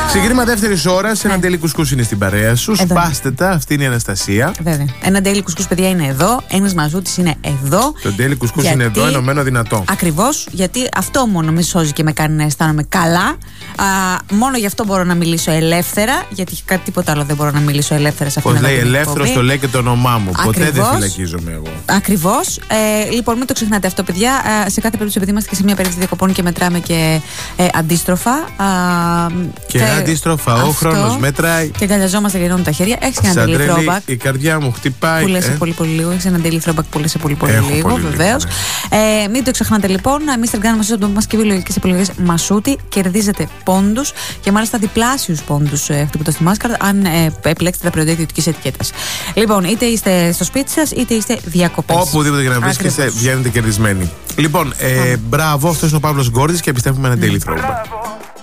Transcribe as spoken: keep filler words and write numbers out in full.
Ξεκίνημα δεύτερη ώρα. Ένα Ναι. ντέλι κουσκούς είναι στην παρέα σου. Εδώ. Σπάστε τα, αυτή είναι η Αναστασία. Βέβαια. Ένα ντέλι κουσκούς, παιδιά, είναι εδώ. Ένας μαζούτης είναι εδώ. Το ντέλι κουσκούς Γιατί- είναι εδώ, ενωμένο δυνατό. Ακριβώς, γιατί αυτό μόνο με σώζει και με κάνει να αισθάνομαι καλά. Α, μόνο γι' αυτό μπορώ να μιλήσω ελεύθερα, γιατί κάτι τίποτα άλλο δεν μπορώ να μιλήσω ελεύθερα σε αυτήν Πώς την λέει, εκπομπή. ελεύθερος το λέει και το όνομά μου. Ποτέ δεν Ακριβώς. φυλακίζομαι εγώ. Ακριβώς. Ε, λοιπόν, μην το ξεχνάτε αυτό, παιδιά. Ε, σε κάθε περίπτωση, επειδή είμαστε και σε μια περίπτωση διακοπών και μετράμε και ε, αντίστροφα. Α, Και αντίστροφα, ο αυτό. χρόνος μετράει. Και αγκαλιαζόμαστε και ενώνουμε τα χέρια. Έχει και ένα Σαν daily τρέλη, throwback. η καρδιά μου χτυπάει. Που λες σε ε. πολύ πολύ λίγο. Έχει ένα daily throwback που λες σε πολύ πολύ Έχω λίγο, πολύ λίγο, βεβαίως. Ε, μην το ξεχνάτε λοιπόν. μίστερ Γκάν Μασούτη από το Μασκευή Λογικές Επιλογές Μασούτη. Κερδίζετε πόντους και μάλιστα διπλάσιους πόντους ε, χτυπώντας τη μάσκαρ αν ε, επιλέξετε τα προϊόντα ιδιωτικής ετικέτας. Λοιπόν, είτε είστε στο σπίτι σας είτε είστε διακοπές. Οπουδήποτε και να βρίσκεστε, Ακριβώς. βγαίνετε κερδισμένοι. Λοιπόν, ε, μπράβο, αυτό είναι ο Παύλος Γκόρδης και επιστρέφουμε ένα daily throwback.